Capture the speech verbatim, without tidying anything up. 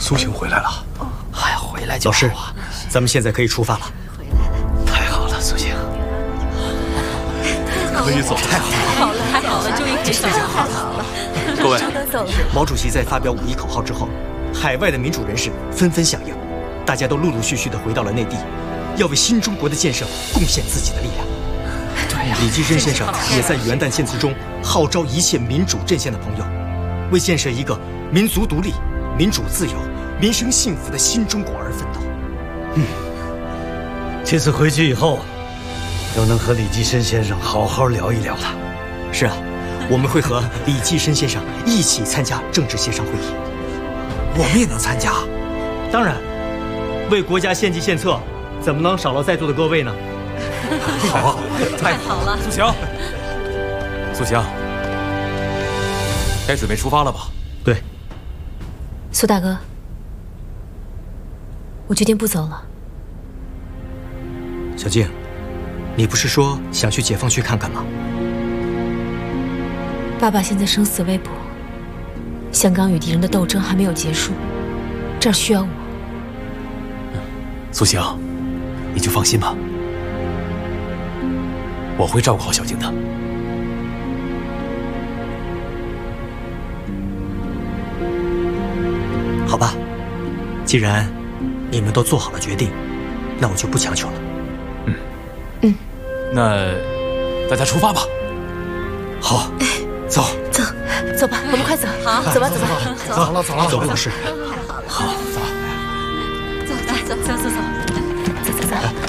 苏醒回来了。 还回来就老师好啊！ 咱们现在可以出发了。 太好了，苏醒， 可以走了。 太好了，太好了，终于回来了，太好了。 各位， 毛主席在发表五一口号之后，海外的民主人士纷纷响应，大家都陆陆续续地回到了内地，要为新中国的建设贡献自己的力量。 对呀， 李济深先生也在元旦献词中号召一切民主阵线的朋友，为建设一个民族独立、民主自由、民生幸福的新中国而奋斗。 嗯，这次回去以后，又能和李济深先生好好聊一聊了。 是啊，我们会和李济深先生一起参加政治协商会议。 我们也能参加？ 当然，为国家献计献策，怎么能少了在座的各位呢？ 好啊， 太好了！ 苏醒，苏醒，该准备出发了吧？ 对。 苏大哥，我决定不走了。 小静，你不是说想去解放区看看吗？ 爸爸现在生死未卜，香港与敌人的斗争还没有结束，这儿需要我。 苏醒，你就放心吧，我会照顾好小静的。 好吧，既然你们都做好了决定，那我就不强求了。 嗯嗯， 那大家出发吧。好，走走走吧，我们快走。好，走吧走吧， 走了走了走了，老师。 好，走。 走，来走走走走，走走走。